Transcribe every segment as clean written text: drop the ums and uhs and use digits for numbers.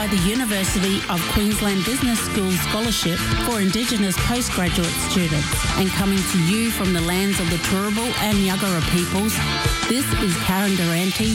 by the University of Queensland Business School Scholarship for Indigenous postgraduate students, and coming to you from the lands of the Turrbal and Yagara peoples, this is Karen Durante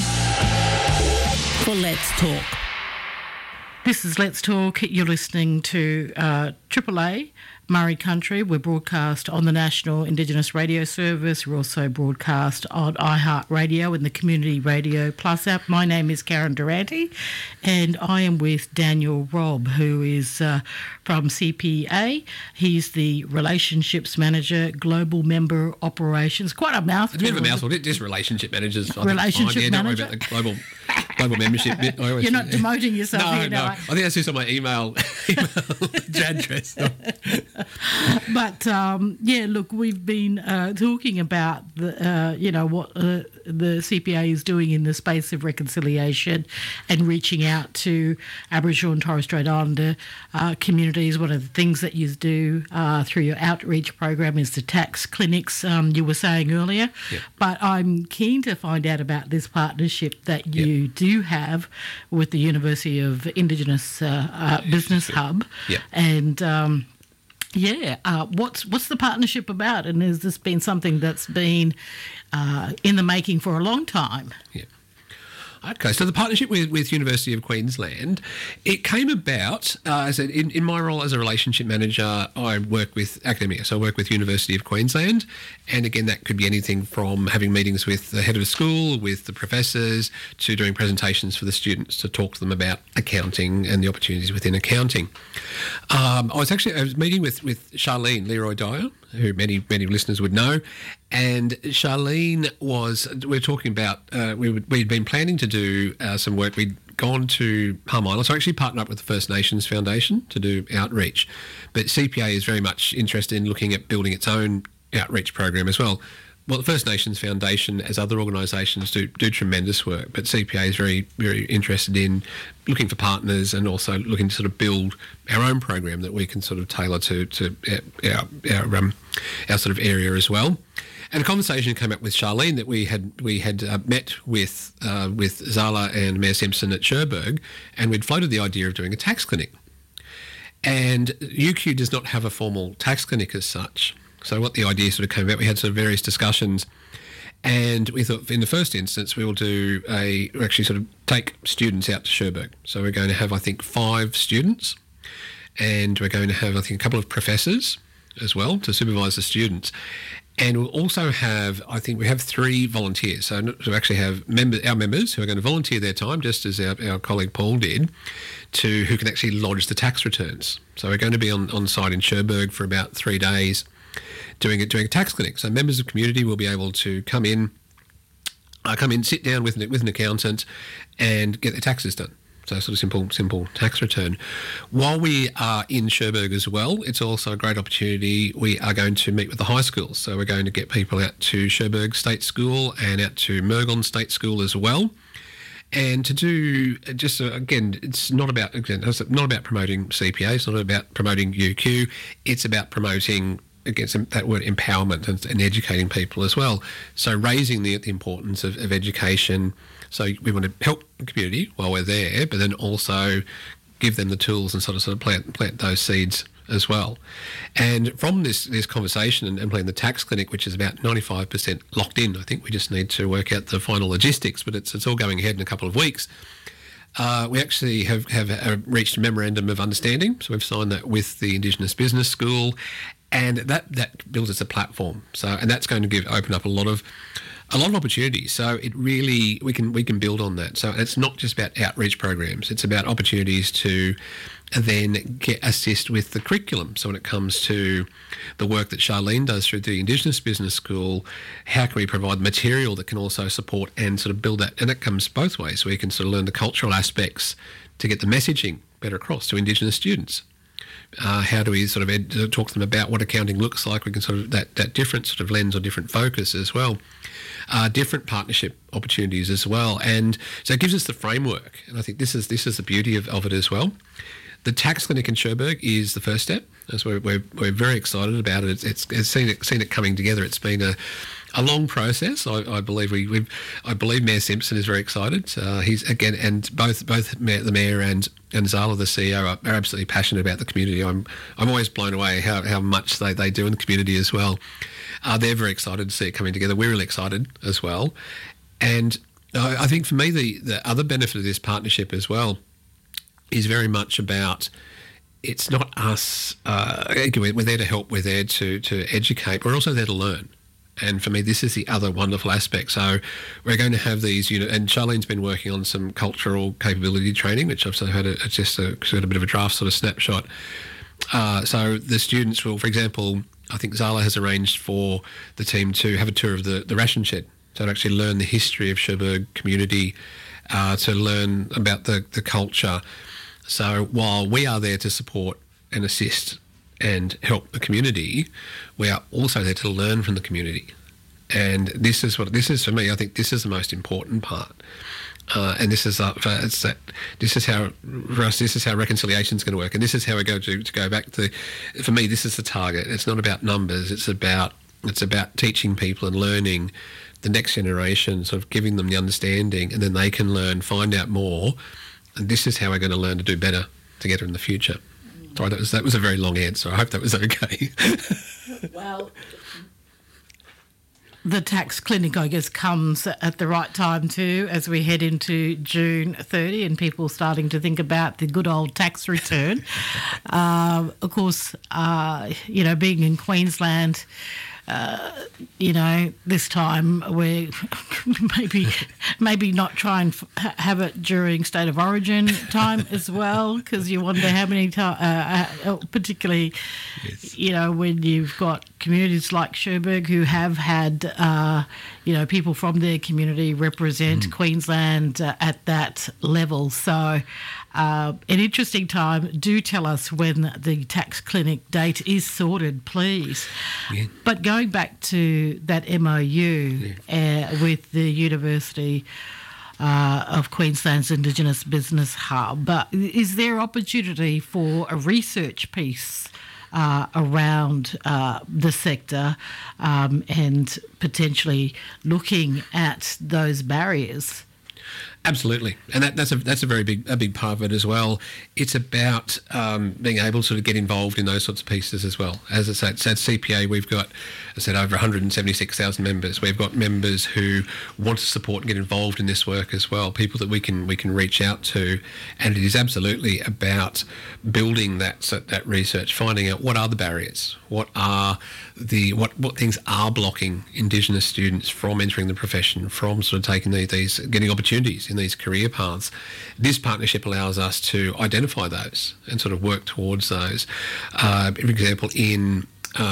for Let's Talk. This is Let's Talk. You're listening to Triple A Murray Country. We're broadcast on the National Indigenous Radio Service. We're also broadcast on iHeartRadio and the Community Radio Plus app. My name is Karen Durante, and I am with Daniel Robb, who is from CPA. He's the Relationships Manager, Global Member Operations. Quite a mouthful. It's a bit of a mouthful. Just relationship managers. Relationship manager. Don't worry about the global membership bit. You're not demoting yourself here, no. I think that's just on my email address. But look, we've been talking about what the CPA is doing in the space of reconciliation and reaching out to Aboriginal and Torres Strait Islander communities. One of the things that you do through your outreach program is the tax clinics you were saying earlier. Yep. But I'm keen to find out about this partnership that you do have with the University of Indigenous Business Hub. Yep. And what's the partnership about? And has this been something that's been in the making for a long time? Yeah. Okay, so the partnership with University of Queensland, it came about, as in my role as a relationship manager, I work with academia, so I work with University of Queensland, and again, that could be anything from having meetings with the head of the school, with the professors, to doing presentations for the students to talk to them about accounting and the opportunities within accounting. I was meeting with Charlene Leroy Dyer, who many listeners would know, and Charlene we're talking about, we'd been planning to do some work. We'd gone to Palm Island, so I actually partnered up with the First Nations Foundation to do outreach, but CPA is very much interested in looking at building its own outreach program as well. Well, the First Nations Foundation, as other organisations, do tremendous work, but CPA is very, very interested in looking for partners and also looking to sort of build our own program that we can sort of tailor to our sort of area as well. And a conversation came up with Charlene that we had met with Zala and Mayor Simpson at Cherbourg, and we'd floated the idea of doing a tax clinic. And UQ does not have a formal tax clinic as such. So what the idea sort of came about, we had sort of various discussions, and we thought in the first instance we will actually sort of take students out to Cherbourg. So we're going to have, I think, 5 students, and we're going to have, I think, a couple of professors as well to supervise the students. And we'll also have, I think we have 3 volunteers. So we actually have our members who are going to volunteer their time, just as our colleague Paul did, who can actually lodge the tax returns. So we're going to be on site in Cherbourg for about 3 days doing a tax clinic. So members of the community will be able to come in, sit down with an accountant and get their taxes done. So sort of simple tax return. While we are in Cherbourg as well, it's also a great opportunity. We are going to meet with the high schools. So we're going to get people out to Cherbourg State School and out to Murgon State School as well. And to do it's not about promoting CPA. It's not about promoting UQ. It's about promoting, again, that word empowerment and educating people as well. So raising the importance of education. So we want to help the community while we're there, but then also give them the tools and sort of plant those seeds as well. And from this conversation and planning the tax clinic, which is about 95% locked in, I think we just need to work out the final logistics, but it's all going ahead in a couple of weeks. We actually have reached a memorandum of understanding, so we've signed that with the Indigenous Business School, and that builds us a platform. So, and that's going to open up a lot of opportunities. So it really, we can build on that. So it's not just about outreach programs. It's about opportunities to then assist with the curriculum. So when it comes to the work that Charlene does through the Indigenous Business School, how can we provide material that can also support and sort of build that? And it comes both ways. So we can sort of learn the cultural aspects to get the messaging better across to Indigenous students. How do we sort of talk to them about what accounting looks like? We can sort of that different sort of lens or different focus as well. Different partnership opportunities as well, and so it gives us the framework. And I think this is the beauty of it as well. The tax clinic in Cherbourg is the first step. As we're very excited about it. It's seen it coming together. It's been a long process. I believe I believe Mayor Simpson is very excited. He's again, and both the mayor and Zala, the CEO, are absolutely passionate about the community. I'm always blown away how much they do in the community as well. They're very excited to see it coming together. We're really excited as well, and I think for me the other benefit of this partnership as well is very much about. It's not us. We're there to help. We're there to educate. We're also there to learn. And for me, this is the other wonderful aspect. So we're going to have these units, and Charlene's been working on some cultural capability training, which I've sort of had just a bit of a draft sort of snapshot. So the students will, for example, I think Zala has arranged for the team to have a tour of the ration shed, so to actually learn the history of Cherbourg community, to learn about the culture. So while we are there to support and assist and help the community, we are also there to learn from the community. And this is for me. I think this is the most important part. And this is how for us. This is how reconciliation is going to work. And this is how we go to go back to. For me, this is the target. It's not about numbers. It's about teaching people and learning the next generation, sort of giving them the understanding, and then they can learn, find out more. And this is how we're going to learn to do better together in the future. Sorry, that was a very long answer. I hope that was okay. Well, the tax clinic, I guess, comes at the right time too, as we head into June 30 and people starting to think about the good old tax return. Of course, being in Queensland, this time we're maybe not try and have it during state of origin time as well, because you wonder how many times, particularly, yes. When you've got communities like Cherbourg who have had, people from their community represent Queensland at that level. So an interesting time. Do tell us when the tax clinic date is sorted, please. Yeah. But going back to that MOU with the University of Queensland's Indigenous Business Hub, is there opportunity for a research piece around the sector and potentially looking at those barriers? Absolutely, and that's a very big part of it as well. It's about being able to sort of get involved in those sorts of pieces as well. As I said, at CPA we've got, over 176,000 members. We've got members who want to support and get involved in this work as well. People that we can reach out to, and it is absolutely about building that research, finding out what are the barriers, what things are blocking Indigenous students from entering the profession, from sort of taking getting opportunities in these career paths. This partnership allows us to identify those and sort of work towards those. For example, in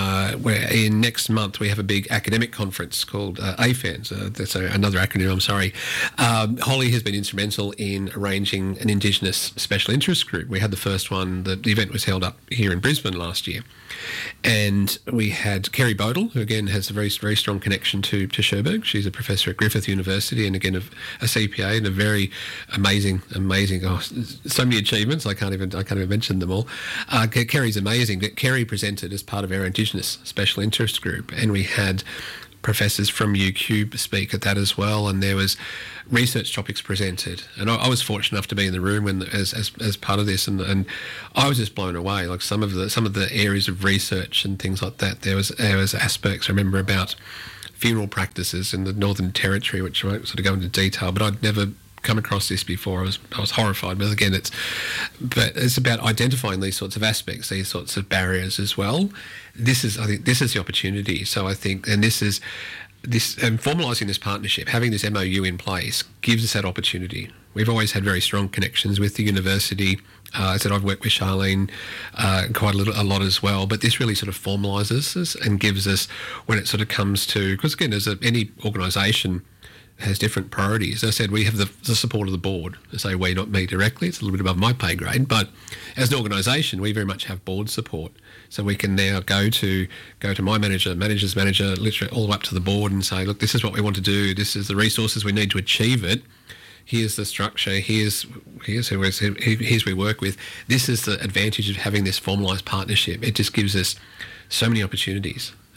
next month we have a big academic conference called AFANS. That's another acronym, I'm sorry. Holly has been instrumental in arranging an Indigenous special interest group. We had the first one. The event was held up here in Brisbane last year. And we had Kerry Bodle, who again has a very, very strong connection to Cherbourg. She's a professor at Griffith University and again a CPA and a very amazing, so many achievements. I can't even mention them all. Kerry's amazing. But Kerry presented as part of our Indigenous special interest group, and we had professors from UQ speak at that as well, and there was research topics presented, and I was fortunate enough to be in the room as part of this, and I was just blown away. Like some of the areas of research and things like that. There was aspects I remember about funeral practices in the Northern Territory, which I won't sort of go into detail, but I'd never come across this before. I was horrified. But again, it's about identifying these sorts of aspects, these sorts of barriers as well. I think this is the opportunity. So I think, and formalising this partnership, having this MOU in place, gives us that opportunity. We've always had very strong connections with the university. I said I've worked with Charlene quite a lot as well, but this really sort of formalises us and gives us, when it sort of comes to, because again, as any organisation has different priorities. As I said, we have the support of the board. I say we, not me directly. It's a little bit above my pay grade, but as an organisation, we very much have board support. So we can now go to my manager's manager, literally all the way up to the board and say, look, this is what we want to do. This is the resources we need to achieve it. Here's the structure. Here's who we work with. This is the advantage of having this formalised partnership. It just gives us so many opportunities.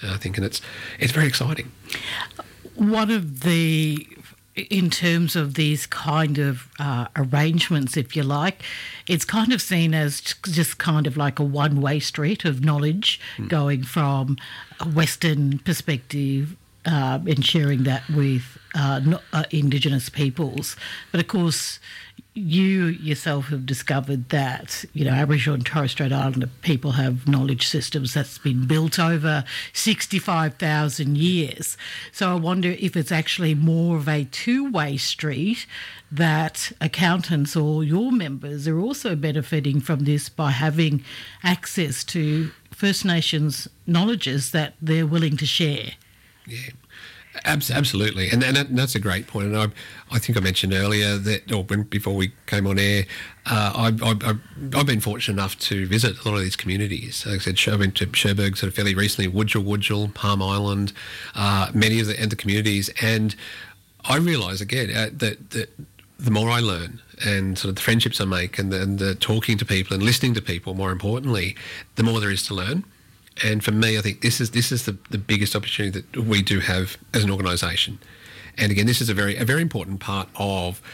I think, and it's very exciting. One of the, in terms of these kind of arrangements, if you like, it's kind of seen as just kind of like a one-way street of knowledge going from a Western perspective and sharing that with Indigenous peoples. But of course, you yourself have discovered that, Aboriginal and Torres Strait Islander people have knowledge systems that's been built over 65,000 years. So I wonder if it's actually more of a two-way street, that accountants or your members are also benefiting from this by having access to First Nations knowledges that they're willing to share. Yeah. Absolutely, and that's a great point. And I think I mentioned earlier that, or before we came on air, I've been fortunate enough to visit a lot of these communities. Like I said, I went to Cherbourg sort of fairly recently, Wudjil, Palm Island, many of the communities, and I realise again that the more I learn and sort of the friendships I make and the talking to people and listening to people, more importantly, the more there is to learn. And for me, I think this is the biggest opportunity that we do have as an organisation. And again, this is a very important part of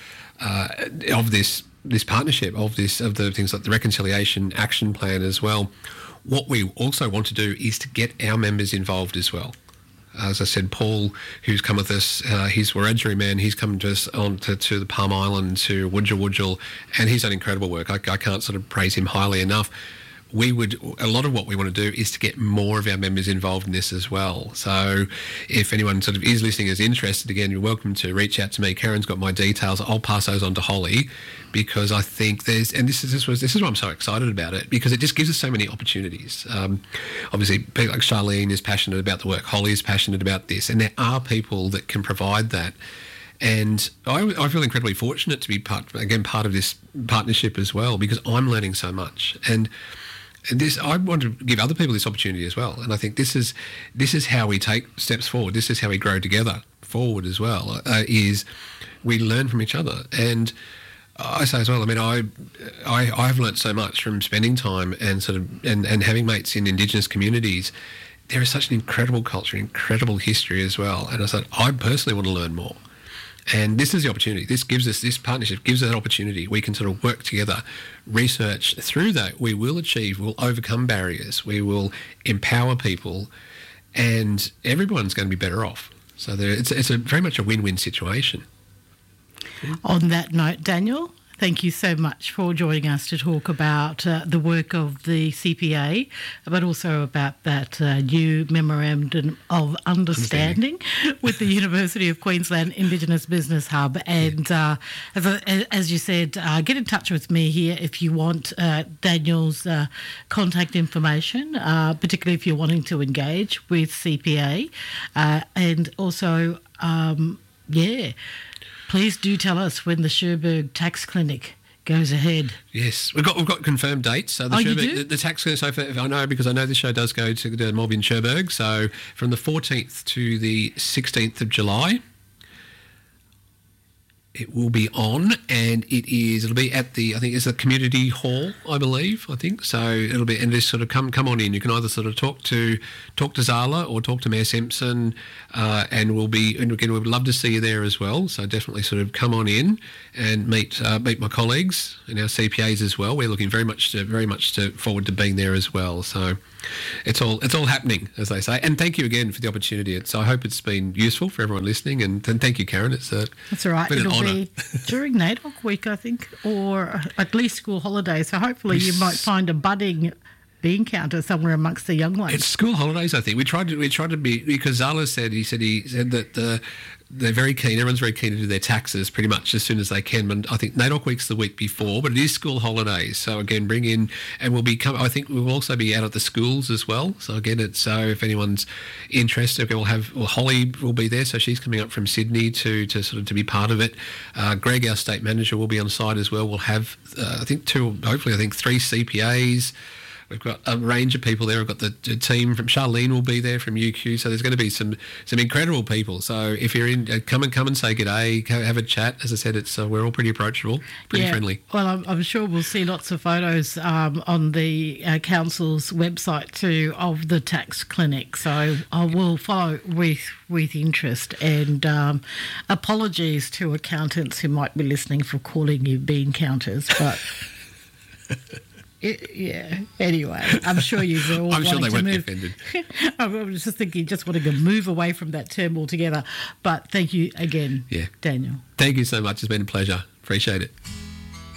this partnership, of the things like the Reconciliation Action Plan as well. What we also want to do is to get our members involved as well. As I said, Paul, who's come with us, he's Wiradjuri man. He's come to us on to the Palm Island, to Wudjil, and he's done incredible work. I can't sort of praise him highly enough. A lot of what we want to do is to get more of our members involved in this as well. So if anyone sort of is listening, is interested, again, you're welcome to reach out to me. Karen's got my details. I'll pass those on to Holly, because I think this is why I'm so excited about it, because it just gives us so many opportunities. Obviously, people like Charlene is passionate about the work. Holly is passionate about this, and there are people that can provide that. And I feel incredibly fortunate to be part of this partnership as well, because I'm learning so much. And I want to give other people this opportunity as well. And I think this is how we take steps forward. This is how we grow together forward as well, is we learn from each other. And I say as well, I mean, I've learnt so much from spending time and and having mates in Indigenous communities. There is such an incredible culture, incredible history as well. And I said, I personally want to learn more. And this is the opportunity. This partnership gives us that opportunity. We can sort of work together, research. Through that, we'll overcome barriers. We will empower people, and everyone's going to be better off. So it's very much a win-win situation. On that note, Daniel, thank you so much for joining us to talk about the work of the CPA, but also about that new Memorandum of Understanding with the University of Queensland Indigenous Business Hub. And as you said, get in touch with me here if you want Daniel's contact information, particularly if you're wanting to engage with CPA. And also, please do tell us when the Cherbourg Tax Clinic goes ahead. Yes, we've got confirmed dates. So the tax clinic, so I know, because I know this show does go to the mob in Cherbourg. So from the 14th to the 16th of July, it will be on, and it'll be at I think it's the community hall, I believe. So it'll be, and just sort of come on in. You can either sort of talk to Zala or talk to Mayor Simpson, and again, we'd love to see you there as well. So definitely sort of come on in and meet my colleagues and our CPAs as well. We're looking very much forward to being there as well. So it's all happening, as they say. And thank you again for the opportunity. I hope it's been useful for everyone listening, and thank you, Karen. That's all right. It'll be during NAIDOC week, I think, or at least school holidays. So hopefully you might find a budding bean counter somewhere amongst the young ones. It's school holidays, I think. We tried to be, because Zala said that they're very keen. Everyone's very keen to do their taxes pretty much as soon as they can. But I think NAIDOC week's the week before, but it is school holidays. So again, bring in, and I think we'll also be out at the schools as well. So again, if anyone's interested, Holly will be there. So she's coming up from Sydney to be part of it. Greg, our state manager, will be on site as well. We'll have three CPAs. We've got a range of people there. We've got the team from Charlene will be there from UQ. So there's going to be some incredible people. So if you're in, come and say g'day, have a chat. As I said, we're all pretty approachable, pretty friendly. Well, I'm sure we'll see lots of photos on the council's website too of the tax clinic. So I will follow with interest. And apologies to accountants who might be listening for calling you bean counters, but anyway, I'm sure you were all I'm sure they won't be move. offended. I was just thinking, just wanting to move away from that term altogether. But thank you again, Daniel. Thank you so much. It's been a pleasure. Appreciate it.